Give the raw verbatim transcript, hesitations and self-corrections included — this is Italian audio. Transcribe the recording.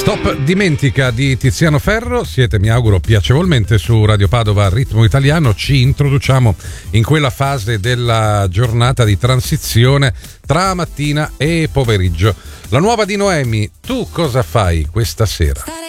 Stop dimentica di Tiziano Ferro. Siete, mi auguro, piacevolmente su Radio Padova Ritmo Italiano. Ci introduciamo in quella fase della giornata di transizione tra mattina e pomeriggio. La nuova di Noemi, tu cosa fai questa sera?